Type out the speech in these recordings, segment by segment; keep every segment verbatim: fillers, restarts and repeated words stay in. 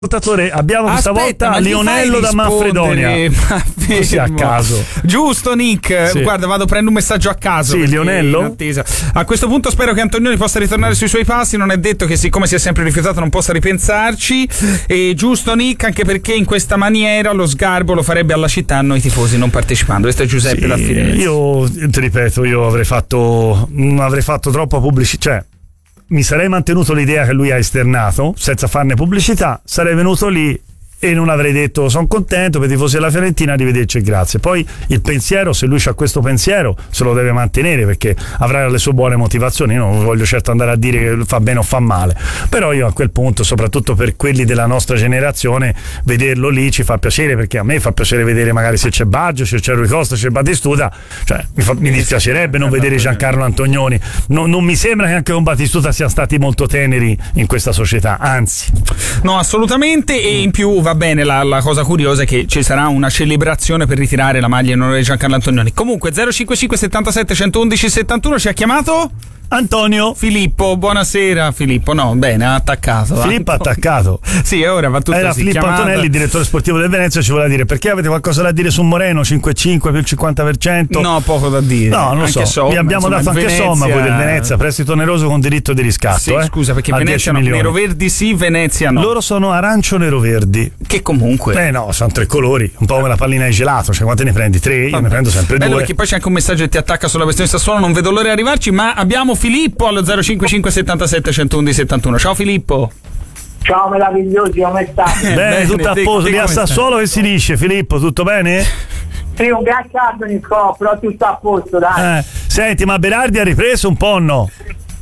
Abbiamo questa Aspetta, volta Lionello da Manfredonia. Ma così a caso. Giusto, Nick. Sì. Guarda, vado, prendo un messaggio a caso. Sì, Lionello. A questo punto spero che Antonioni possa ritornare sui suoi passi. Non è detto che, siccome si è sempre rifiutato, non possa ripensarci. E giusto, Nick, anche perché in questa maniera lo sgarbo lo farebbe alla città a noi tifosi non partecipando. Questo è Giuseppe Sì, da Firenze. Io ti ripeto, io avrei fatto avrei fatto troppa pubblicità, cioè mi sarei mantenuto l'idea che lui ha esternato senza farne pubblicità, sarei venuto lì e non avrei detto sono contento per i tifosi della Fiorentina, arrivederci e grazie. Poi il pensiero, se lui ha questo pensiero, se lo deve mantenere perché avrà le sue buone motivazioni. Io non voglio certo andare a dire che fa bene o fa male, però io a quel punto, soprattutto per quelli della nostra generazione, vederlo lì ci fa piacere, perché a me fa piacere vedere magari se c'è Baggio, se c'è Rui Costa, se c'è Battistuta, cioè mi, fa, mi dispiacerebbe non vedere Giancarlo Antonioni. No, non mi sembra che anche con Battistuta siano stati molto teneri in questa società, anzi. No, assolutamente. E in più va bene, la, la cosa curiosa è che ci sarà una celebrazione per ritirare la maglia in onore di Giancarlo Antonioni. Comunque zero cinquantacinque settantasette centoundici settantuno ci ha chiamato Antonio Filippo. Buonasera Filippo. No, bene, ha attaccato. Filippo ha attaccato. Sì, ora va tutto. Era Filippo chiamata. Antonelli, direttore sportivo del Venezia. Ci voleva dire perché avete qualcosa da dire su Moreno? cinque virgola cinque più il cinquanta per cento? No, poco da dire. No, non lo so. Somma, Vi abbiamo insomma, dato anche Venezia... somma voi del Venezia, prestito oneroso con diritto di riscatto. Sì, eh? scusa, perché a Venezia no, nero verdi sì, Venezia no. Loro sono arancio nero verdi. Che comunque. Eh no, sono tre colori, un po' come la pallina di gelato, cioè quante ne prendi? Tre, io Vabbè. ne prendo sempre Bello, due. perché poi c'è anche un messaggio che ti attacca sulla questione Sassuolo, non vedo l'ora di arrivarci, ma abbiamo Filippo allo zero cinquantacinque settantasette centouno settantuno. Ciao Filippo. Ciao meravigliosi, come stai? Bene, Bene, tutto a te- posto. te Lì a come Sassuolo che si dice, Filippo, tutto bene? Sì, un ghiacciato Nico, però tutto a posto, dai. Eh, senti, ma Berardi ha ripreso un po' o no?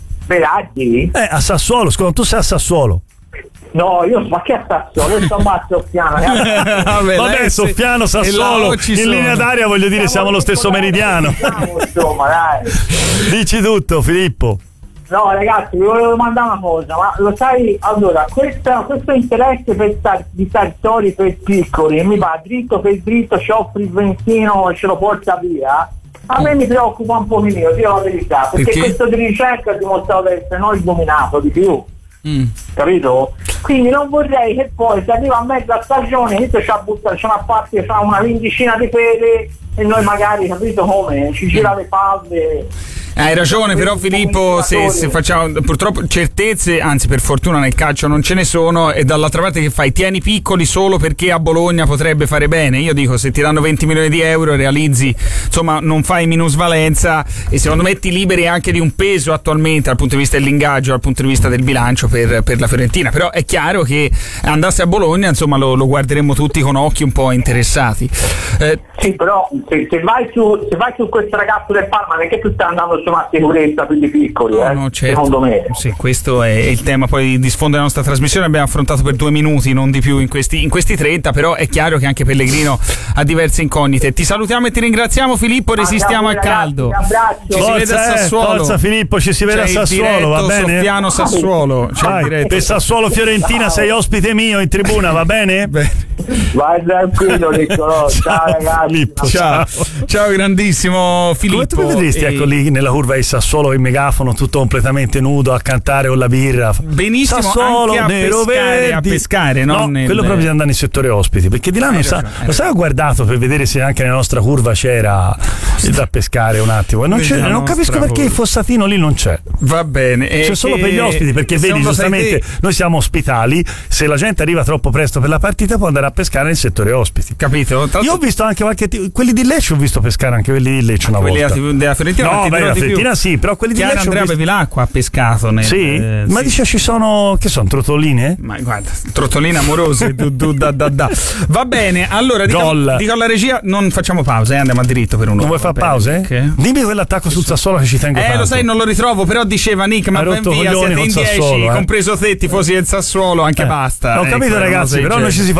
Berardi? Eh, a Sassuolo, scusa, tu sei a Sassuolo. No, io ma che Sassuolo? Io sto a Soffiano. Vabbè, Vabbè, lei- Soffiano, e Sassuolo, là ci in sono. linea d'aria voglio dire siamo lo stesso meridiano. Insomma, dai. Dici tutto, Filippo. No, ragazzi, vi volevo domandare una cosa, ma lo sai, allora, questa, questo interesse per star, di Sartori per piccoli, mi va dritto per dritto, ci offri il benzino e ce lo porta via. A me mi preoccupa un pochino, dio la verità, perché, Perché? questo di ricerca ha dimostrato di essere non illuminato di più. Mm. Capito? Quindi non vorrei che poi se arriva a mezza stagione questo c'ha buttato, c'è una parte, c'ha una quindicina di pere e noi magari, capito come, ci gira le palle. Hai ragione, però Filippo, se, se facciamo purtroppo certezze, anzi per fortuna nel calcio non ce ne sono, e dall'altra parte che fai? Tieni piccoli solo perché a Bologna potrebbe fare bene. Io dico, se ti danno venti milioni di euro realizzi, insomma non fai minusvalenza, e secondo me ti liberi anche di un peso attualmente dal punto di vista dell'ingaggio, dal punto di vista del bilancio per, per la Fiorentina. Però è chiaro che andasse a Bologna, insomma lo, lo guarderemmo tutti con occhi un po' interessati. Eh, Sì, però se, se vai su se vai su questo ragazzo del Parma, non è che tu stai andando su una sicurezza più di piccoli, No, eh? no, certo. Secondo me. Sì, questo è il tema poi di sfondo della nostra trasmissione. Abbiamo affrontato per due minuti, non di più in questi, in questi trenta, però è chiaro che anche Pellegrino ha diverse incognite. Ti salutiamo e ti ringraziamo Filippo, resistiamo al Ragazzi, caldo. un abbraccio. Ci si vede a Forza, eh, Sassuolo. forza Filippo, ci si vede C'è a il Sassuolo, va diretto bene? Soffiano Sassuolo. C'è il Vai, diretto. per Sassuolo Fiorentina sei ospite mio in tribuna, va bene? Vai tranquillo, Niccolò. Ciao ragazzi. Filippo, Ciao, ciao grandissimo Filippo. Come tu mi vedresti, E- ecco lì nella curva di Sassuolo il megafono tutto completamente nudo a cantare con la birra? Benissimo, Sassuolo, anche a nero pescare, verdi. a pescare, no, non nel- quello proprio di andare nel settore ospiti, perché di là Hai non sa, ragione, hai lo sai, ho guardato per vedere se anche nella nostra curva c'era il da pescare un attimo e non, c'è, Nella non capisco nostra perché il curva. Fossatino lì non c'è. Va bene. C'è E solo che- per gli ospiti, perché se vedi non lo sai giustamente te- noi siamo ospitali, se la gente arriva troppo presto per la partita può andare a pescare nel settore ospiti. Capito? Tra Io ho visto anche qualche t- quelli di Lecce, ho visto pescare anche quelli di Lecce una quelli volta. della- della Fiorentina, No, ma ti beh, dirò la di più. Fiorentina sì, però quelli di Chiara Lecce ho Andrea visto... Bevilacqua ha pescato nel, Sì? eh, Ma sì. dice ci sono, che sono, trottoline? Ma guarda, trottoline amorose, du, du, da, da, da. Va bene, allora dico, Gol. dico alla regia, non facciamo pause, eh, andiamo a diritto per un'ora. Non vuoi fare va bene? pause? Che? Dimmi quell'attacco sul Sassuolo che ci tengo Eh, tanto. lo sai, non lo ritrovo, però diceva Nick, ma Hai ben rotto via, coglioni siete in con dieci, Sassuolo, eh. compreso te, tifosi del Sassuolo, anche Eh, basta. Ho capito Ecco, ragazzi, non però sei non ci si fa sentire.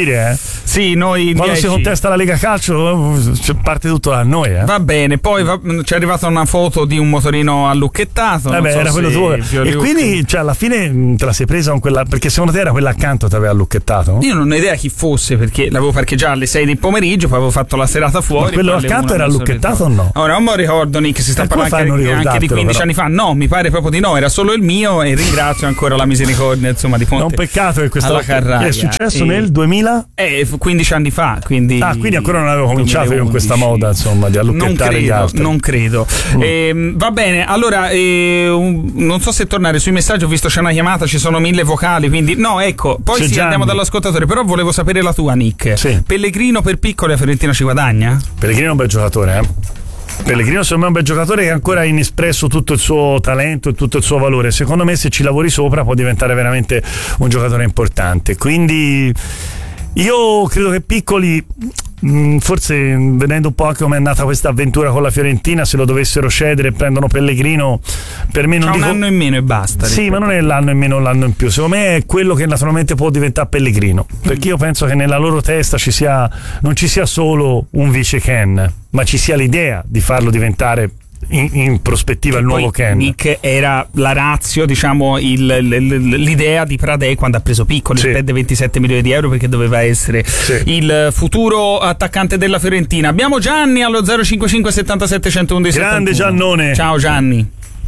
dire, eh? Sì, noi quando dieci. si contesta la Lega Calcio parte tutto da noi, eh? Va bene, poi va, ci è arrivata una foto di un motorino allucchettato. Eh beh, so era quello tuo. E quindi, cioè, alla fine te la sei presa con quella, perché secondo te era quella accanto che aveva allucchettato? Io non ho idea chi fosse, perché l'avevo parcheggiato alle sei del pomeriggio, poi avevo fatto la serata fuori. Ma quello accanto era allucchettato o no? Ora non mi ricordo, Nick, si sta E parlando anche, anche di quindici però. anni fa. No, mi pare proprio di no, era solo il mio, e ringrazio ancora la misericordia, insomma, di Ponte. È un peccato che questa alla Carraia. È successo e... nel duemila? Eh, quindici anni fa, quindi. Ah, quindi ancora non avevo cominciato io con questa moda, insomma, di allucchettare non credo, gli altri. Non credo. Mm. Eh, va bene, allora eh, un, non so se tornare sui messaggi, ho visto c'è una chiamata, ci sono mille vocali, quindi no, ecco, poi c'è sì, Gianni. Andiamo dall'ascoltatore, però volevo sapere la tua, Nick. Sì. Pellegrino per piccoli a Fiorentina ci guadagna? Pellegrino è un bel giocatore, eh? Pellegrino secondo me è un bel giocatore che ha ancora inespresso tutto il suo talento e tutto il suo valore. Secondo me se ci lavori sopra può diventare veramente un giocatore importante, quindi io credo che Piccoli, forse vedendo un po' anche come è nata questa avventura con la Fiorentina, se lo dovessero cedere e prendono Pellegrino, per me non c'ha dico un anno in meno e basta. Sì, ripeto. ma non è l'anno in meno o l'anno in più, secondo me è quello che naturalmente può diventare Pellegrino, perché io penso che nella loro testa ci sia, non ci sia solo un vice Ken, ma ci sia l'idea di farlo diventare In, in prospettiva il nuovo Ken. Nick era la ratio, diciamo, il, l, l'idea di Pradei quando ha preso Piccoli, sì. spende ventisette milioni di euro perché doveva essere sì. il futuro attaccante della Fiorentina. Abbiamo Gianni allo zero cinque cinque settantasette centouno grande Giannone. Ciao Gianni.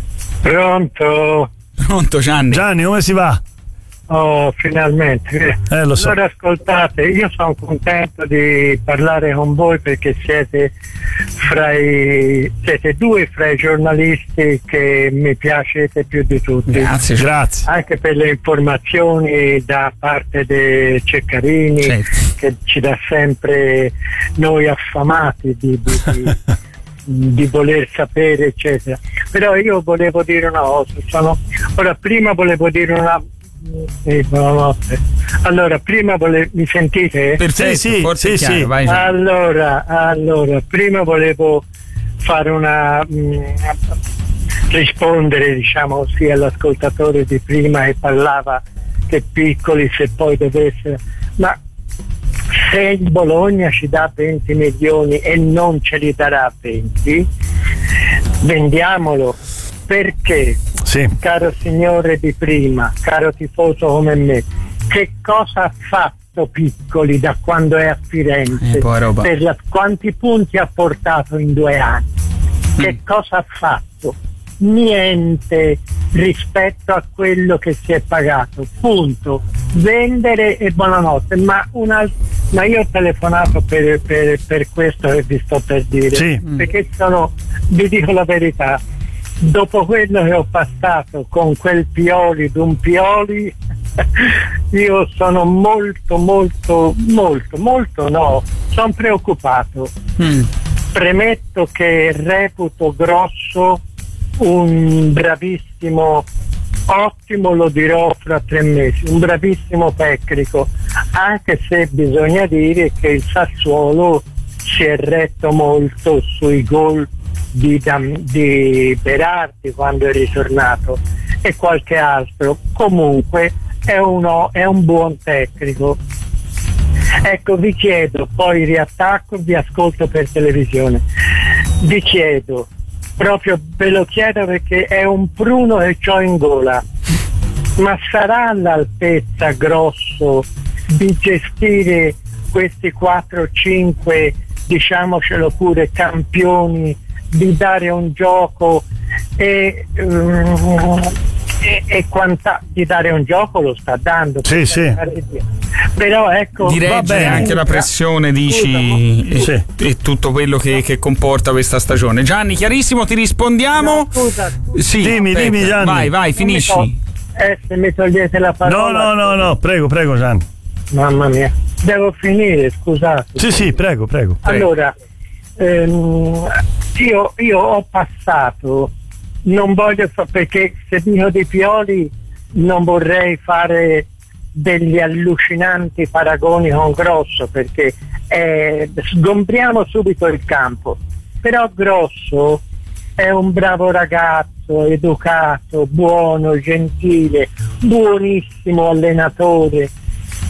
Pronto? Pronto Gianni. Gianni, come si va? Oh, finalmente. Eh, lo so. Allora ascoltate, io sono contento di parlare con voi perché siete fra i siete due fra i giornalisti che mi piacete più di tutti. Grazie, grazie. Anche per le informazioni da parte dei Ceccarini, certo. che ci dà sempre noi affamati di, di, di, di voler sapere, eccetera. Però io volevo dire una cosa, sono ora prima volevo dire una Eh, buonanotte. Allora, prima volevo, mi sentite? Perfetto, sì, sì, forse sì, chiaro, sì. vai, allora, allora, prima volevo fare una mh, rispondere, diciamo, sia all'ascoltatore di prima che parlava che Piccoli se poi dovesse, ma se il Bologna ci dà venti milioni e non ce li darà venti, vendiamolo. Perché, sì. caro signore di prima, caro tifoso come me, che cosa ha fatto Piccoli da quando è a Firenze? Eh, per la, quanti punti ha portato in due anni? Mm. Che cosa ha fatto? Niente rispetto a quello che si è pagato, punto. Vendere e buonanotte. Ma, una, ma io ho telefonato per, per, per questo che vi sto per dire, sì. perché sono, vi dico la verità, dopo quello che ho passato con quel Pioli d'un Pioli, io sono molto molto molto molto no, sono preoccupato. Mm. Premetto che reputo Grosso un bravissimo, ottimo lo dirò fra tre mesi, un bravissimo tecnico, anche se bisogna dire che il Sassuolo si è retto molto sui gol Di, di Berardi quando è ritornato e qualche altro. Comunque è, uno, è un buon tecnico. Ecco, vi chiedo, poi riattacco, vi ascolto per televisione, vi chiedo, proprio ve lo chiedo perché è un pruno che c'ho in gola, ma sarà all'altezza Grosso di gestire questi quattro cinque, diciamocelo pure, campioni, di dare un gioco e, um, e, e quanta, di dare un gioco lo sta dando, sì, sì. Però ecco, di reggere anche la pressione, dici, e, sì. e tutto quello che, che comporta questa stagione. Gianni, chiarissimo, ti rispondiamo. No, scusa, sì, dimmi, aspetta, dimmi Gianni. vai, vai, finisci. So, eh, se mi togliete la parola. No, no, no, no, prego, prego Gianni. Mamma mia, devo finire, scusate. Sì, sì, prego, prego. prego. Allora, ehm, io, io ho passato, non voglio fa- perché se dico di Pioli non vorrei fare degli allucinanti paragoni con Grosso, perché eh, sgombriamo subito il campo, però Grosso è un bravo ragazzo, educato, buono, gentile, buonissimo allenatore,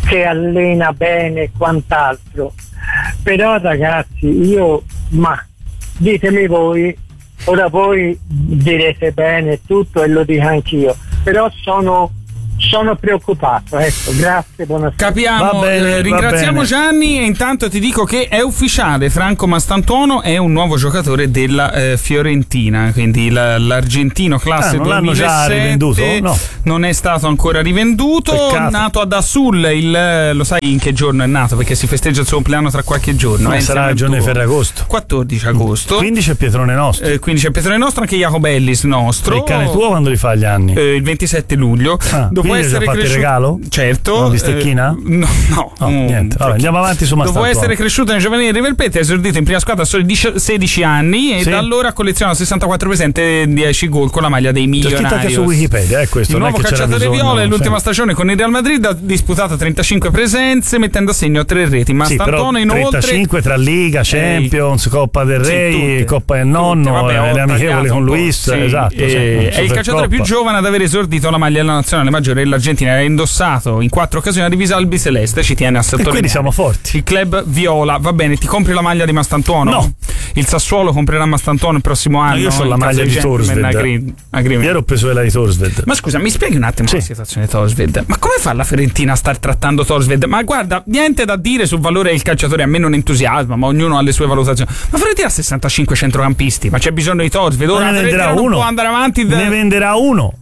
che allena bene e quant'altro. Però ragazzi, io, ma ditemi voi, ora voi direte bene tutto e lo dico anch'io, però sono sono preoccupato, ecco, grazie, buonasera. Capiamo, bene, eh, ringraziamo bene. Gianni e intanto ti dico che è ufficiale, Franco Mastantuono è un nuovo giocatore della eh, Fiorentina, quindi la, l'argentino classe ah, non l'hanno già duemilasette, rivenduto? No. Non è stato ancora rivenduto. Peccato. Nato ad Assul, il, lo sai in che giorno è nato? Perché si festeggia il suo compleanno tra qualche giorno. No, eh, sarà il giorno di Ferragosto. quattordici agosto. quindici è Pietrone nostro. Eh, quindici è Pietrone nostro, anche Jacobellis nostro. E il cane tuo quando li fa gli anni? Eh, il ventisette luglio. Ah, Dopo quindi essere ci ha fatto il cresciuto, regalo? certo. Una bistecchina? Eh, no, no, No, mm, niente. Vabbè, andiamo avanti su Dopo Mastantuono. essere cresciuto nel giovanile River Plate, è esordito in prima squadra a soli sedici anni e Sì. da allora ha collezionato sessantaquattro presenze e dieci gol con la maglia dei C'è scritto milionari. anche su Wikipedia, è questo. Il non è nuovo che c'era calciatore bisogno, viola, è l'ultima sì. stagione con il Real Madrid, ha disputato trentacinque presenze mettendo a segno tre reti. Ma Sì, però Mastantuono inoltre trentacinque tra Liga, Champions, Coppa del Sì, Re, tutte. Coppa del Nonno, Tutte, vabbè, eh, ho le amichevoli tagliato con un po', Luis, sì, esatto. eh, sì, è il calciatore più giovane ad aver esordito la maglia della nazionale maggiore dell'Argentina, ha indossato in quattro occasioni la divisa albiceleste, ci tiene a E sottolineare. quindi siamo forti. Il club viola, va bene, ti compri la maglia di Mastantuono? No. Il Sassuolo comprerà Mastantuono il prossimo anno? io ho in la caso maglia di gentleman Thorsved. agree- agreement. Ieri ho preso quella di Thorsved. Ma scusa, mi spieghi un attimo Sì. la situazione di Thorsved? Ma come fa la Fiorentina a star trattando Thorsved? Ma guarda, niente da dire sul valore del calciatore, a me non entusiasma, ma ognuno ha le sue valutazioni. Ma Fiorentina ha sessantacinque centrocampisti, ma c'è bisogno di Thorsved? Ma Ora ne la venderà Fiorentina non uno. può andare avanti da- Ne venderà uno.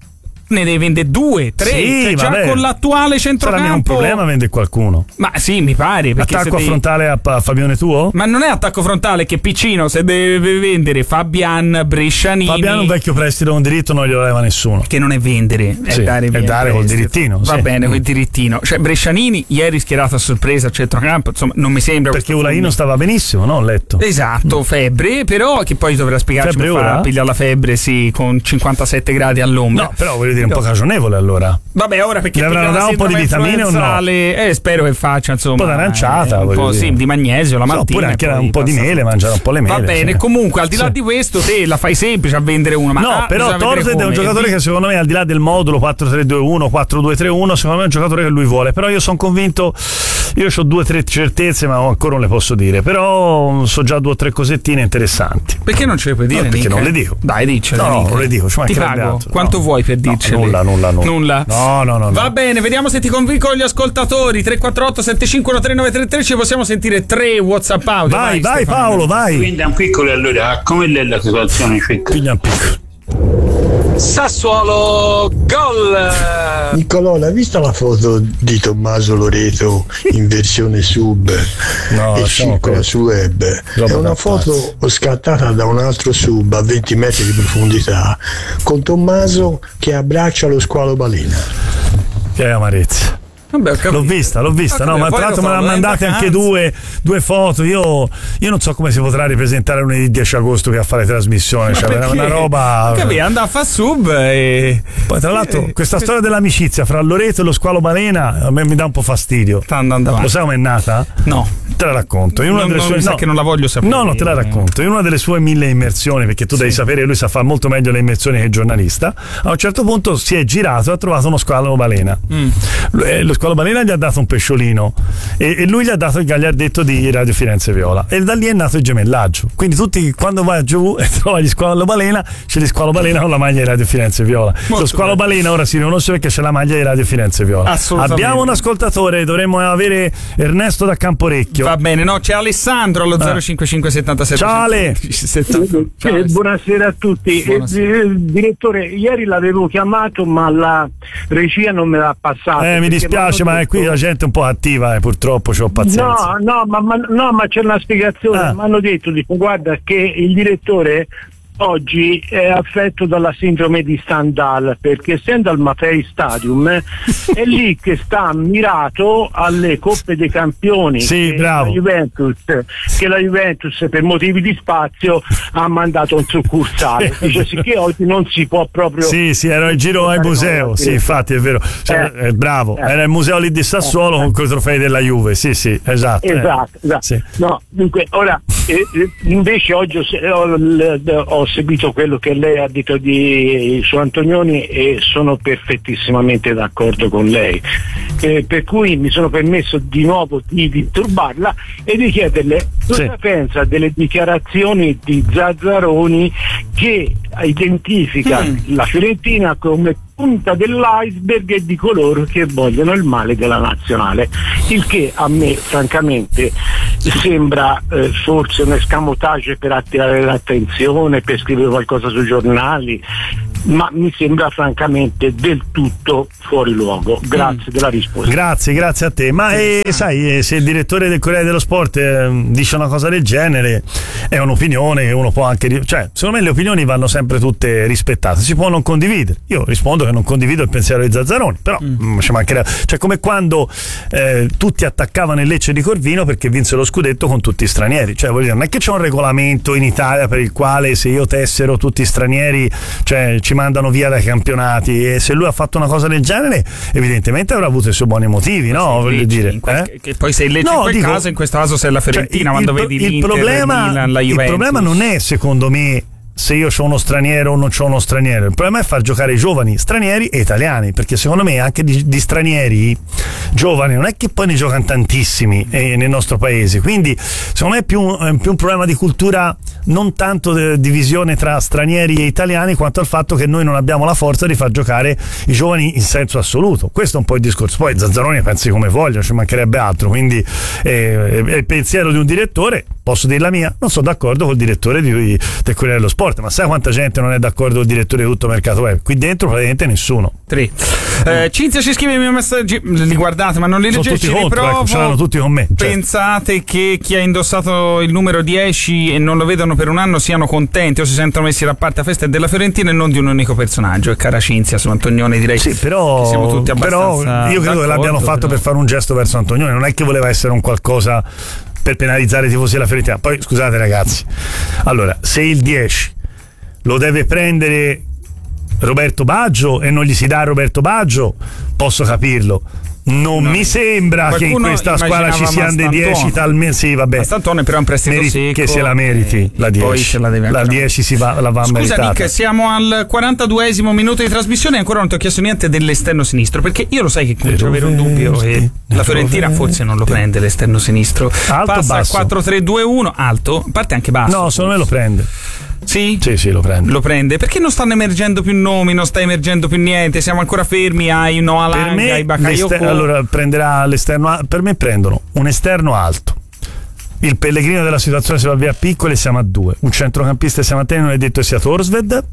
ne deve vendere due, tre, Sì, cioè già vabbè. con l'attuale Sarà meno un centrocampo. problema vende qualcuno. Ma sì, mi pare. Perché Attacco se a devi- frontale a, a Fabione tuo? Ma non è attacco frontale che Piccino se deve vendere Fabian, Brescianini. Fabiano un vecchio prestito con diritto non glielo leva nessuno. Che non è vendere, è Sì, dare è via in dare col prestito. dirittino, Va sì. bene, col dirittino. Cioè Brescianini ieri schierato a sorpresa al centrocampo, insomma, non mi sembra. Perché questo Ulaino stava benissimo, no? Ho letto. Esatto, febbre, però che poi dovrà spiegarci Febbre come fa ora? a pigliare la febbre, sì, con cinquantasette gradi all'ombra. No, però voglio dire un po' cagionevole allora. Vabbè, ora perché Le avranno piglia la dato un po' di sindrome vitamine o no? influenzale, eh, spero che faccia insomma Un po' d'aranciata, eh, un voglio po' dire. sì, di magnesio la No, mattina. oppure anche e poi un po' di passa- mele, mangiare un po' le mele. Va bene, sì. comunque al di là Sì. di questo te la fai semplice a vendere uno, ma No, ah, però bisogna vedere Thorsved è un come. giocatore che secondo me al di là del modulo quattro tre due uno, quattro due tre uno, secondo me è un giocatore che lui vuole, però io sono convinto, io ho due o tre certezze ma ancora non le posso dire, però so già due o tre cosettine interessanti. Perché non ce le puoi dire? No, perché Nick? non le dico. Dai, diccele. No, no, Nick. non le dico, ci Ti mancherebbe pago. altro. Quanto No. vuoi per No, dircele? nulla, nulla, nulla. Nulla? No, no, no, Va no. bene, vediamo se ti convincono gli ascoltatori. tre quattro otto sette cinque uno tre nove tre tre, ci possiamo sentire tre WhatsApp audio. Vai, vai Stefano. Paolo, vai. Quindi è un piccolo e allora come è la situazione? Piglia un piccolo. Sassuolo gol. Niccolò, l'hai vista la foto di Tommaso Loreto in versione sub No, e lasciamo circola perdere. su web? Roba È una da foto scattata da un altro sub a venti metri di profondità con Tommaso che abbraccia lo squalo balena. Che amarezza. Vabbè, ho capito. L'ho vista, l'ho vista, Ho no, capito, ma poi tra l'altro lo me so, ne lo hanno mandate è in anche vacanza. due, due foto. Io, io non so come si potrà ripresentare lunedì dieci agosto che a fare trasmissione, cioè Perché? una roba. Capito, andava a fare sub e. Poi tra l'altro Eh, questa storia dell'amicizia fra Loreto e lo squalo balena a me mi dà un po' fastidio. Sta andando Lo avanti. sai come è nata? No. Te la racconto. In una Non- delle non sue, mi sa che non la voglio sapere. No, no, te la racconto. In una delle sue mille immersioni, perché tu devi sapere che lui sa fare molto meglio le immersioni che il giornalista, a un certo punto si è girato e ha trovato uno squalo balena. Mm. Lo eh, lo squalo balena gli ha dato un pesciolino e, e lui gli ha dato il gagliardetto di Radio Firenze Viola. E da lì è nato il gemellaggio. Quindi tutti quando vai giù e trovi gli squalo balena, c'è gli squalo balena con la maglia di Radio Firenze Viola. Molto lo squalo bello. balena ora si riconosce perché c'è la maglia di Radio Firenze Viola. Assolutamente. Abbiamo un ascoltatore, dovremmo avere Ernesto da Camporecchio. Va bene, no, c'è Alessandro allo Ah. zero cinque cinque settantasette. Ciao, Ale. settanta. Ciao, Eh, buonasera a tutti. Buonasera. Eh, eh, direttore, ieri l'avevo chiamato ma la regia non me l'ha passato. Eh, mi perché dispiace, m'hanno ma è qui detto- la gente è un po' attiva e purtroppo c'ho pazienza. No, no, ma, ma- no, ma c'è una spiegazione. Ah. Mi hanno detto, dico, guarda che il direttore oggi è affetto dalla sindrome di Stendhal perché essendo al Mapei Stadium eh, è lì che sta mirato alle Coppe dei Campioni Sì, che bravo. la Juventus che la Juventus per motivi di spazio ha mandato un succursale. Dice sì che oggi non si può proprio. Sì, sì, era il giro al museo, sì, infatti è vero. Cioè, Eh. eh, bravo, Eh. era il museo lì di Sassuolo con quei trofei della Juve, sì, sì, esatto. eh. Esatto, esatto. Sì. No, dunque ora E, invece oggi ho, ho, ho seguito quello che lei ha detto di su Antonioni e sono perfettissimamente d'accordo con lei, eh, per cui mi sono permesso di nuovo di disturbarla e di chiederle cosa sì. pensa delle dichiarazioni di Zazzaroni che identifica mm. la Fiorentina come punta dell'iceberg e di coloro che vogliono il male della nazionale, il che a me francamente sembra eh, forse un escamotage per attirare l'attenzione, per scrivere qualcosa sui giornali, ma mi sembra francamente del tutto fuori luogo. Grazie mm. della risposta. Grazie, grazie a te. Ma eh, sai, eh, se il direttore del Corriere dello Sport eh, dice una cosa del genere, è un'opinione che uno può anche, cioè secondo me le opinioni vanno sempre tutte rispettate, si può non condividere. Io rispondo che non condivido il pensiero di Zazzaroni, però mm. ci mancherebbe. Cioè come quando eh, tutti attaccavano il Lecce di Corvino perché vinse lo scudetto con tutti stranieri, cioè voglio dire, non è che c'è un regolamento in Italia per il quale se io tessero tutti stranieri, cioè ci mandano via dai campionati, e se lui ha fatto una cosa del genere evidentemente avrà avuto i suoi buoni motivi, no? Voglio dire, quel, eh? che poi sei il Lecce no, in quel dico, caso, in questo caso sei la Fiorentina, cioè, quando il, vedi il l'Inter, problema, il Milan, la Juventus. Il problema non è secondo me se io ho uno straniero o non c'ho uno straniero, il problema è far giocare i giovani stranieri e italiani, perché secondo me anche di, di stranieri giovani non è che poi ne giocano tantissimi eh, nel nostro paese, quindi secondo me è più, è più un problema di cultura, non tanto di divisione tra stranieri e italiani quanto al fatto che noi non abbiamo la forza di far giocare i giovani in senso assoluto. Questo è un po' il discorso. Poi Zazzaroni pensi come voglio, ci mancherebbe altro, quindi eh, è il pensiero di un direttore, posso dire la mia, non sono d'accordo col direttore di, del Corriere dello Sport, ma sai quanta gente non è d'accordo col direttore di tutto Mercato Web? Qui dentro praticamente nessuno. Tre. Eh, Cinzia ci scrive i miei messaggi, li guardate ma non li leggete, ci riprovo. Ecco, ce l'hanno tutti con me. Pensate certo. che chi ha indossato il numero dieci e non lo vedono per un anno siano contenti o si sentono messi da parte a festa della Fiorentina e non di un unico personaggio? E cara Cinzia, su Antonioni direi sì, però, che siamo tutti abbastanza però io credo che l'abbiano fatto però. per fare un gesto verso Antonioni, non è che voleva essere un qualcosa per penalizzare i tifosi della Fiorentina. Poi scusate ragazzi, allora se il dieci lo deve prendere Roberto Baggio e non gli si dà Roberto Baggio, posso capirlo. Non no, mi sembra che in questa squadra ci siano dei dieci talmente. Sì, vabbè. Mastantone però è un prestito Meriti, secco. Che se la meriti, la dieci. La, la dieci si va, la va Scusa, meritata. Nick, siamo al quarantaduesimo minuto di trasmissione e ancora non ti ho chiesto niente dell'esterno sinistro, perché io lo sai che comincio ad avere un dubbio e la Fiorentina forse non lo prende l'esterno sinistro. Alto, passa basso. al quattro tre due uno, alto, parte anche basso. No, secondo me lo prende. Sì? Sì, sì, lo prende. Lo prende. Perché non stanno emergendo più nomi, non sta emergendo più niente? Siamo ancora fermi ai Noah Lang, ai Bakayoko. Allora prenderà l'esterno. Per me prendono un esterno alto. Il Pellegrino della situazione si va via piccoli, siamo a due. Un centrocampista e siamo a te, non è detto sia Torsved.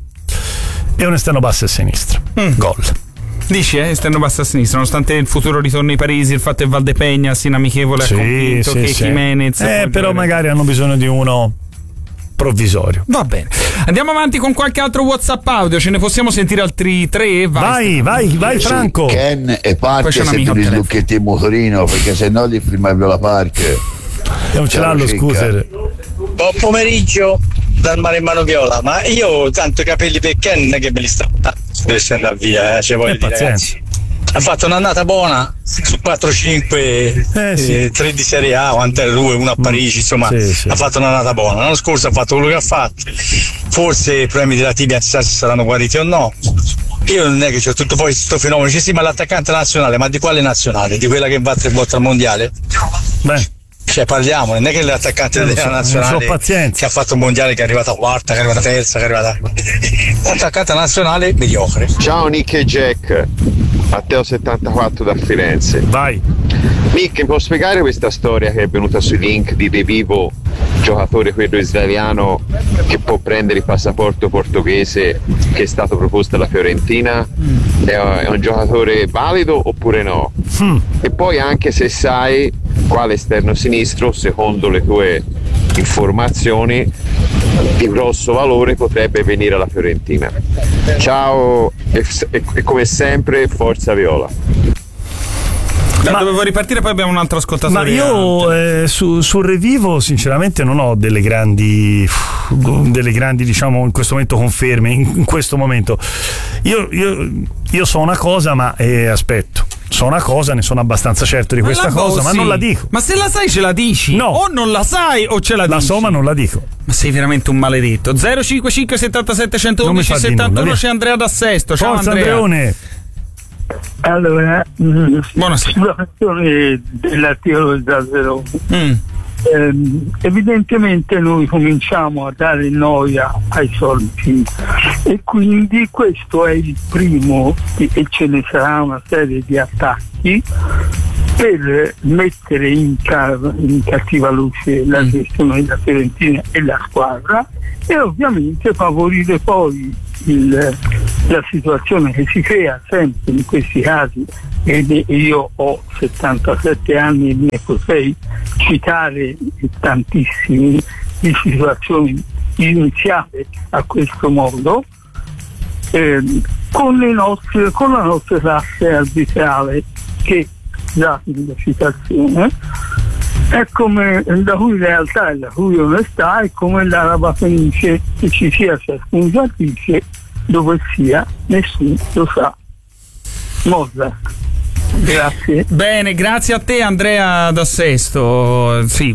E un esterno basso a sinistra. Mm. Gol. Dici, eh, esterno basso a sinistra, nonostante il futuro ritorno ai Parisi, il fatto che Valdepegna sia amichevole, sì, ha convinto sì, che sì. Jimenez. Eh, però magari hanno bisogno di uno provvisorio. Va bene, andiamo avanti con qualche altro WhatsApp audio, ce ne possiamo sentire altri tre? Vai, vai, vai, vai Franco. Ken e parte se tu gli slucchetti il motorino, perché se no gli firma Viola Park. Non ce l'ha lo scooter. Buon pomeriggio dal Maremmano Viola, ma io tanto i capelli per Ken che me li sto deve andare via, eh, cioè voglio dire, ragazzi. Ha fatto un'annata buona su quattro cinque, eh, sì. eh, tre di Serie A, quante due, una a Parigi, insomma, sì, sì. ha fatto un'annata buona. L'anno scorso ha fatto quello che ha fatto, forse i problemi della tibia si saranno guariti o no. Io non è che c'ho tutto poi questo fenomeno, ci sì, ma l'attaccante nazionale, ma di quale nazionale? Di quella che va tre volte al mondiale? Beh. Cioè parliamo, non è che l'attaccante della so, nazionale che ha fatto un mondiale, che è arrivata quarta, che è arrivata terza, che è arrivata l'attaccante nazionale mediocre. Ciao Nick e Jack, Matteo settantaquattro da Firenze. Vai Nick, mi può spiegare questa storia che è venuta sui link di De Vivo, giocatore quello israeliano che può prendere il passaporto portoghese, che è stato proposto alla Fiorentina? È, è un giocatore valido oppure no? Mm. E poi anche se sai quale esterno sinistro, secondo le tue informazioni, di grosso valore potrebbe venire alla Fiorentina. Ciao e, e, e come sempre forza Viola. Da ma, dovevo ripartire, poi abbiamo un altro ascoltatore. Ma io eh, su, sul Revivo sinceramente non ho delle grandi delle grandi diciamo in questo momento conferme in, in questo momento io, io, io so una cosa, ma eh, aspetto so una cosa, ne sono abbastanza certo di ma questa la cosa, bossi. ma non la dico. Ma se la sai ce la dici? No. O non la sai o ce la, la dici? so, ma non la dico. Ma sei veramente un maledetto. zero cinque cinque settantasette centoudici settantuno, c'è Andrea da Sesto. Ciao Forza Andrea. Andreone. Allora, mh, buonasera. sulla questione dell'articolo del Zazzerone, mm. ehm, evidentemente noi cominciamo a dare noia ai soliti e quindi questo è il primo e ce ne sarà una serie di attacchi per mettere in, ca- in cattiva luce la gestione della Fiorentina e la squadra e ovviamente favorire poi il, la situazione che si crea sempre in questi casi, e io ho settantasette anni e ne potrei citare tantissime di situazioni iniziate a questo modo, eh, con, le nostre, con la nostra classe arbitrale che, data la citazione, è come la cui realtà e la cui onestà è come l'araba fenice, che ci sia ciascun giatrice dove sia, nessuno lo sa. Mozart. Grazie. Bene, grazie a te Andrea da Sesto. Sì,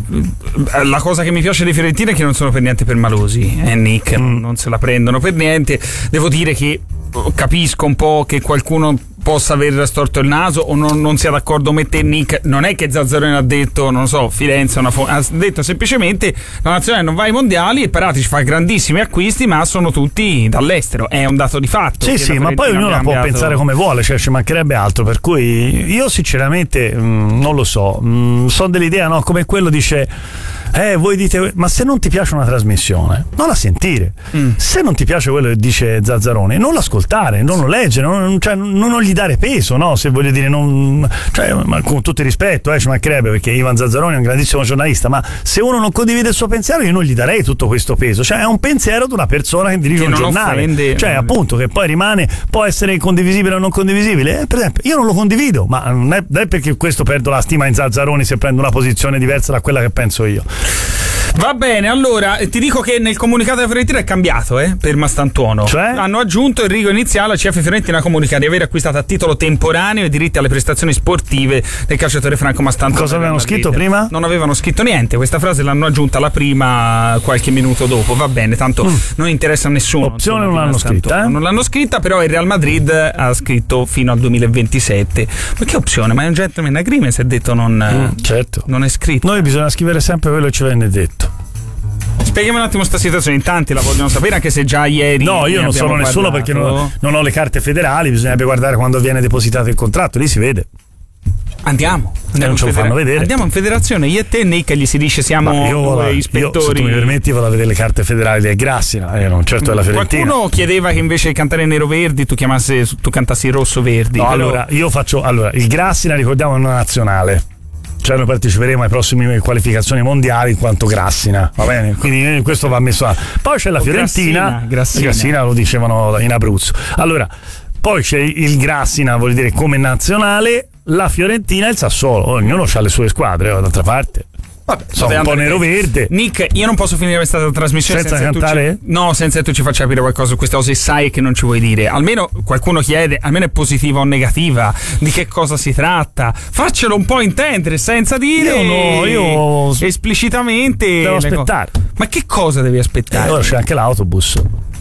la cosa che mi piace di Fiorentina è che non sono per niente permalosi, eh, Nick, mm. non se la prendono per niente. Devo dire che capisco un po' che qualcuno possa aver storto il naso o non, non sia d'accordo con te, Nick. Non è che Zazzarone ha detto, non so, Firenze una fo- ha detto semplicemente la nazionale non va ai mondiali e Paratici fa grandissimi acquisti, ma sono tutti dall'estero, è un dato di fatto. Sì, sì, ma poi ognuno la può pensare come vuole, cioè ci mancherebbe altro, per cui io sinceramente mh, non lo so, mh, sono dell'idea, no, come quello dice eh voi dite, ma se non ti piace una trasmissione non la sentire, mm. se non ti piace quello che dice Zazzarone non l'ascoltare, non lo leggere, non, cioè, non, non gli dare peso, no? Se voglio dire, non, cioè, ma con tutto il rispetto, eh, ci mancherebbe, perché Ivan Zazzarone è un grandissimo giornalista, ma se uno non condivide il suo pensiero io non gli darei tutto questo peso, cioè è un pensiero di una persona che dirige che un giornale, offende, cioè appunto, che poi rimane, può essere condivisibile o non condivisibile, eh, per esempio io non lo condivido, ma non è, non è perché questo perdo la stima in Zazzaroni se prendo una posizione diversa da quella che penso io. Va bene, allora ti dico che nel comunicato della Fiorentina è cambiato, eh, per Mastantuono. Cioè? Hanno aggiunto il rigo iniziale, la C F Fiorentina comunica di aver acquistato a titolo temporaneo i diritti alle prestazioni sportive del calciatore Franco Mastantuono. Cosa avevano scritto prima? Non avevano scritto niente, questa frase l'hanno aggiunta la prima qualche minuto dopo, va bene, tanto mm. non interessa a nessuno. Opzione non l'hanno scritta, eh? Non l'hanno scritta, però il Real Madrid ha scritto fino al duemilaventisette. Ma che opzione? Ma è un gentleman agreement, si è detto non, mm, certo. non è scritto. Noi bisogna scrivere sempre quello che ci venne detto. Spieghiamo un attimo sta situazione, in tanti la vogliono sapere, anche se già ieri. No, io non sono nessuno perché non, non ho le carte federali, bisognerebbe guardare quando viene depositato il contratto, lì si vede. Andiamo, andiamo non ce lo fanno vedere. Andiamo in federazione, io e te, Nick, gli si dice siamo io, due io, ispettori. Se tu mi permetti, vado a vedere le carte federali del Grassina, eh, non certo della Fiorentina. Qualcuno chiedeva che invece di cantare nero-verdi tu chiamassi, tu cantassi rosso-verdi. No, però... allora, io faccio. Allora, il Grassina, ricordiamo, è una nazionale. Cioè noi parteciperemo ai prossimi qualificazioni mondiali in quanto Grassina, va bene? Quindi questo va messo a... Poi c'è la Fiorentina, Grassina, Grassina. Grassina lo dicevano in Abruzzo. Allora, poi c'è il Grassina, vuol dire come nazionale, la Fiorentina e il Sassuolo, ognuno ha le sue squadre, oh, d'altra parte. Vabbè, sono un po' nero-verde. Nick, io non posso finire questa trasmissione senza, senza cantare? Ci... No, senza che tu ci faccia capire qualcosa su queste cose sai che non ci vuoi dire. Almeno qualcuno chiede, almeno è positiva o negativa, di che cosa si tratta. Faccelo un po' intendere senza dire. Io no, io esplicitamente. Devo aspettare. Co- Ma che cosa devi aspettare? E ora c'è anche l'autobus.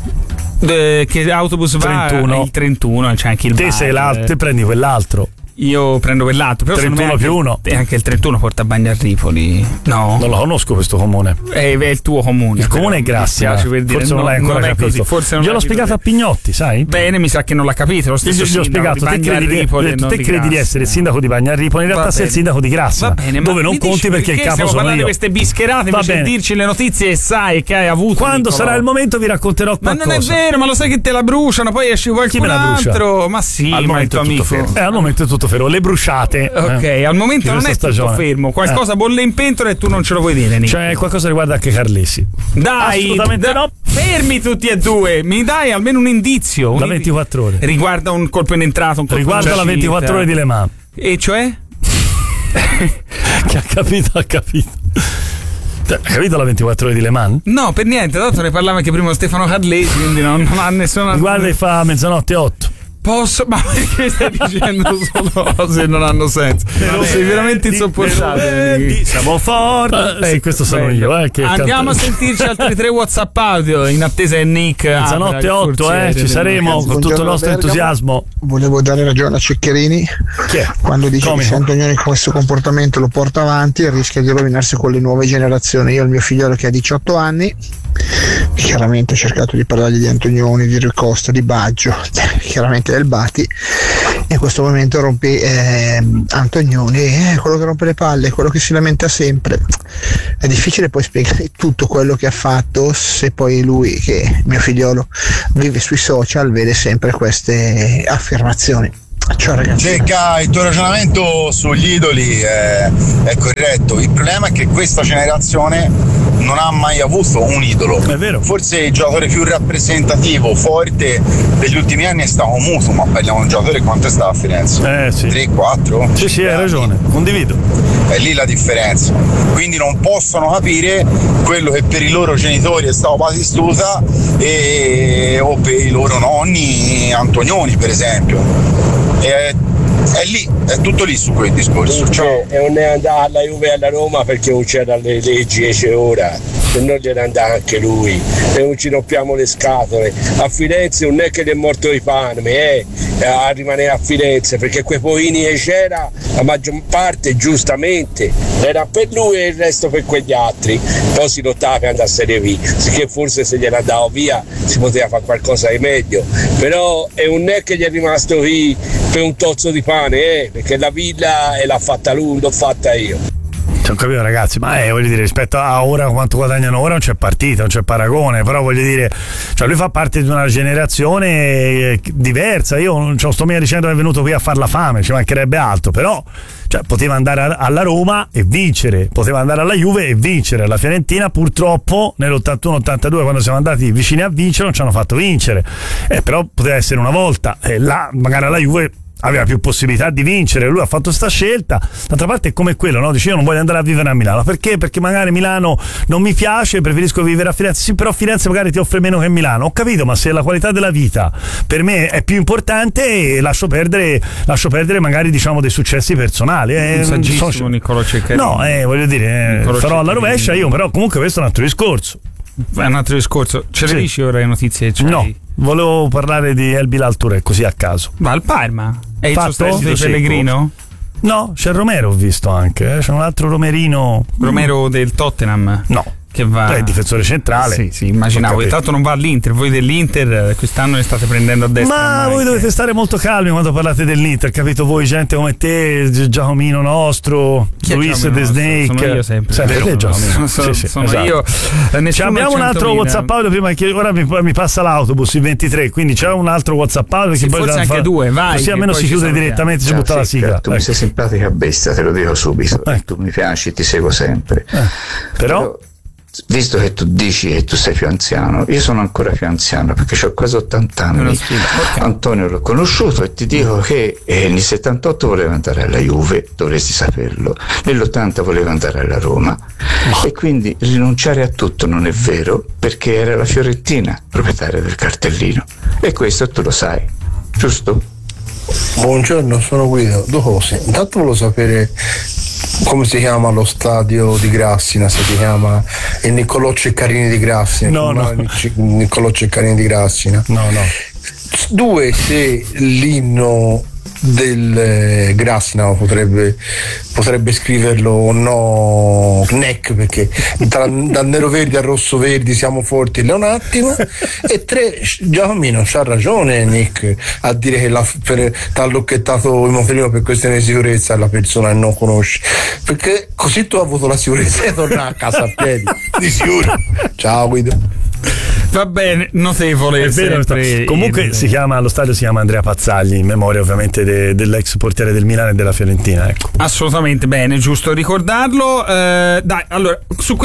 De, che autobus va? trentuno. Il trentuno, c'è anche il te bar. sei l'altro, te prendi quell'altro. Io prendo quell'altro, però trentuno più uno. E anche il trentuno porta a Bagnarripoli. No, non lo conosco questo comune. È, è il tuo comune. Il comune è Grassina. Per dire. Forse non, non l'hai ancora non capito. Così, forse non gliel'ho spiegato a Pignotti, sai? Bene, mi sa che non l'ha capito. Lo stesso gli ho spiegato. Te credi, di, tu te credi di essere il sindaco di Bagnaripoli, in realtà sei il sindaco di Grassina, dove non conti perché il capo sono io. Stiamo parlando di queste bischerate invece di dirci le notizie e sai che hai avuto. Quando sarà il momento vi racconterò qualcosa. Ma non è vero, ma lo sai che te la bruciano, poi esce qualcun altro. Ma sì, ma il tuo amico. Eh, al momento è tutto fermo. Le bruciate. Ok, eh, al momento non è tutto fermo. Qualcosa eh. bolle in pentola e tu non ce lo vuoi dire, Nick. C'è qualcosa riguarda anche Carlesi. Dai, assolutamente da- no. Fermi tutti e due. Mi dai almeno un indizio. Un la ventiquattro ore. Riguarda un colpo in entrata, un colpo riguarda in la ventiquattro ore di Le Mans. E cioè? Che ha capito, ha capito. Hai capito la ventiquattro ore di Le Mans? No, per niente, tanto ne parlava anche prima Stefano Carlesi, quindi non, non ha nessuna. Riguarda e fa mezzanotte otto. Posso? Ma perché stai dicendo solo cose che non hanno senso? Però, sei veramente di- insopportabile. di- siamo forti. Eh, questo sono bello. io. Eh, che Andiamo canto- a sentirci altri tre WhatsApp audio in attesa che Nick. Mezzanotte apra il otto, forziere eh, ci del- saremo con tutto il Buongiorno, nostro Bergamo. entusiasmo. Volevo dare ragione a Ceccherini Chi è? quando dice Comico. che se Antonioni con questo comportamento lo porta avanti e rischia di rovinarsi con le nuove generazioni. Io ho il mio figliolo che ha diciotto anni, chiaramente ho cercato di parlargli di Antonioni, di Rui Costa, di Baggio, chiaramente del Bati. In questo momento rompe eh, Antonioni, è quello che rompe le palle, è quello che si lamenta sempre. È difficile poi spiegare tutto quello che ha fatto se poi lui, che mio figliolo vive sui social, vede sempre queste affermazioni. Ciao ragazzi. Cecca, il tuo ragionamento sugli idoli è, è corretto. Il problema è che questa generazione non ha mai avuto un idolo. È vero. Forse il giocatore più rappresentativo, forte degli ultimi anni è stato Mutu, ma parliamo di un giocatore quanto è stato a Firenze? Eh sì. tre quattro? Sì, sì, hai ragione, condivido. È lì la differenza. Quindi non possono capire quello che per i loro genitori è stato Batistuta e, o per i loro nonni Antonioni, per esempio. È, è lì, è tutto lì su quel discorso. Ciao. E non è andato alla Juve e alla Roma perché non c'erano le leggi e ora, se no gliene andava anche lui e non ci rompiamo le scatole. A Firenze non è che gli è morto di fame eh, a rimanere a Firenze, perché quei poini che c'era la maggior parte giustamente era per lui e il resto per quegli altri. Poi si lottava per andare a Serie B, che forse se gliene andava via si poteva fare qualcosa di meglio, però è un è che gli è rimasto qui per un tozzo di pane, eh, perché la villa e l'ha fatta lui, l'ho fatta io. Non capito ragazzi, ma eh, voglio dire, rispetto a ora quanto guadagnano ora non c'è partita, non c'è paragone, però voglio dire, cioè lui fa parte di una generazione diversa. Io non ce lo sto mica dicendo che è venuto qui a far la fame, ci mancherebbe altro, però cioè, poteva andare a, alla Roma e vincere, poteva andare alla Juve e vincere. La Fiorentina purtroppo nell'ottantuno ottantadue, quando siamo andati vicini a vincere, non ci hanno fatto vincere, eh, però poteva essere una volta, e là magari alla Juve aveva più possibilità di vincere. Lui ha fatto sta scelta. D'altra parte è come quello, no? Dice io non voglio andare a vivere a Milano. Perché? Perché magari Milano non mi piace, preferisco vivere a Firenze. Sì, però Firenze magari ti offre meno che Milano. Ho capito, ma se la qualità della vita per me è più importante, lascio perdere, lascio perdere magari diciamo dei successi personali. Eh, Un saggissimo sono... Niccolò Ceccherini. No, eh, voglio dire, eh, farò alla rovescia io, però comunque questo è un altro discorso. È un altro discorso. Ce Sì. le dici ora le notizie? Cioè, No, volevo parlare di El Bilal Touré così a caso. va al Parma. È il Fatto? sostituto di Secco. Pellegrino? No, c'è Romero, ho visto anche, eh, c'è un altro Romerino. Romero del Tottenham? No. Che va... È il difensore centrale. Sì, sì, immaginavo. Ho capito. Intanto non va all'Inter. Voi dell'Inter quest'anno ne state prendendo a destra. Ma ormai, voi che- dovete stare molto calmi quando parlate dell'Inter, capito? Voi, gente come te, Gi- Giacomino nostro, Chi è Luis Giacomino The nostro? Snake. Sono io sempre. Sempre Vero? te, Giacomino. Sono- sono- Sì, sì, sono esatto. io. Eh, nessuno Ci al abbiamo un altro centomila. WhatsApp audio prima che ora mi, mi passa l'autobus il ventitré, quindi c'è un altro WhatsApp audio Sì, che poi forse da anche fare- due, vai, così che almeno poi si ci chiude salutiamo. direttamente, si Ciao, butta la Secca, sigla. tu mi Ecco. sei simpatica bestia, te lo dico subito. Eh. Tu mi piaci, ti seguo sempre. Eh, Però, Visto che tu dici che tu sei più anziano, io sono ancora più anziano perché ho quasi ottanta È una anni. sfida, ok. Antonio l'ho conosciuto e ti dico che eh, nel settantotto voleva andare alla Juve, dovresti saperlo, nell'ottanta voleva andare alla Roma e quindi rinunciare a tutto non è vero perché era la Fiorentina proprietaria del cartellino e questo tu lo sai, giusto? Buongiorno, sono Guido. Due cose. Intanto volevo sapere come si chiama lo stadio di Grassina, se si chiama il Niccolò Ceccarini di Grassina. No, si no. chiama il Niccolò Ceccarini di Grassina. no, no. Due, se l'inno del eh, Grassina potrebbe, potrebbe scriverlo o no N E C, perché tra, dal nero verdi al rosso verdi siamo forti là un attimo. E tre, Giacomino c'ha ragione Nick a dire che l'ha per, t'ha lucchettato il motorino per questione di sicurezza la persona che non conosci, perché così tu hai avuto la sicurezza di tornare a casa a piedi di sicuro. Ciao Guido. Va bene, notevole. È vero, sempre comunque il- si chiama, lo stadio si chiama Andrea Pazzagli, in memoria ovviamente de- dell'ex portiere del Milan e della Fiorentina, ecco. Assolutamente bene, giusto ricordarlo. Eh, dai, allora, su questa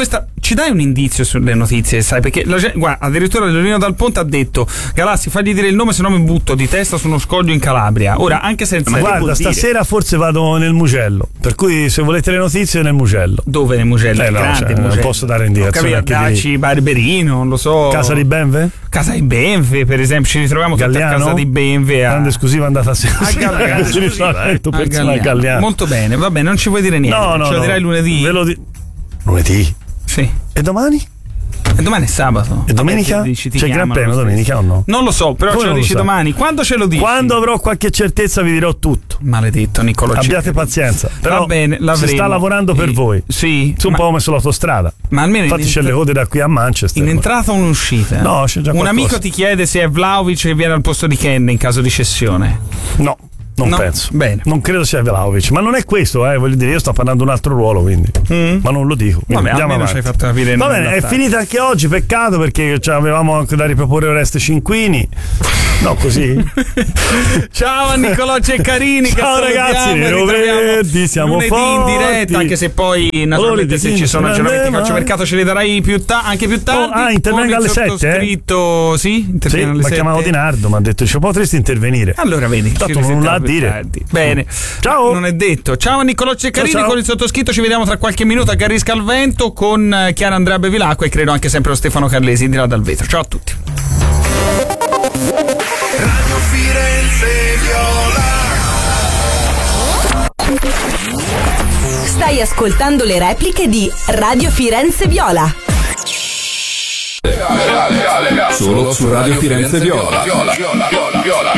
ci dai un indizio sulle notizie, sai? Perché la gente, guarda, addirittura Leonino Dal Ponte ha detto: Galassi, fagli dire il nome, se no mi butto di testa su uno scoglio in Calabria. Ora, anche senza. Ma guarda, stasera forse vado nel Mugello. Per cui, se volete le notizie, nel Mugello. Dove nel Mugello? Eh, no, grande, cioè, Mugello. non posso dare indicazioni. Capito, Daci, Barberino, non lo so. Casa di Benve? Casa di Benve, per esempio, ci ritroviamo tutti a Casa di Benve. A... grande esclusiva andata a a Galliano. a Galliano. Galliano. Molto bene, va bene, non ci vuoi dire niente. No, no, ce lo no. dirai lunedì. Ve lo di... Lunedì? Sì. E domani? E domani è sabato. E domenica? Dici, C'è il Gran Premio domenica o no? Non lo so, però Come ce lo dici domani. Quando ce lo dici? Quando avrò qualche certezza vi dirò tutto. Maledetto Niccolò. Abbiate pazienza. Però va bene, si sta lavorando per sì. voi. Sì. Su un ma... po' come sull'autostrada. Ma almeno infatti c'è le code da qui a Manchester. In entrata o in uscita? No, c'è già un qualcosa. amico ti chiede se è Vlahovic che viene al posto di Ken in caso di cessione. No. Non no? penso. Bene. Non credo sia Vlahovic, ma non è questo, eh, voglio dire, io sto parlando di un altro ruolo, quindi. Mm. Ma non lo dico. Vabbè, almeno ci hai fatto capire. Va bene, è finita anche oggi, peccato perché cioè, avevamo anche da riproporre Oreste Cinquini. No, così. Ciao a Niccolò Ceccarini. Ciao ragazzi, Nero Verdi, siamo lunedì forti. in diretta, anche se poi naturalmente se ci sono aggiornamenti calcio mercato ce li darai più ta- anche più tardi. Oh, ah, intervenga alle sette, eh? Sì, sì, alle mi ha chiamato Di Nardo, mi ha detto "Ci potresti intervenire". Allora vedi, tanto non l'ha a dire. Tardi. Bene. Ciao. Non è detto. Ciao a Niccolò Ceccarini, ciao, ciao. Con il sottoscritto ci vediamo tra qualche minuto a Garrisca al Vento con Chiara Andrea Bevilacqua e credo anche sempre lo Stefano Carlesi di là dal vetro. Ciao a tutti. Radio Firenze Viola. Stai ascoltando le repliche di Radio Firenze Viola. Solo su Radio Firenze Viola.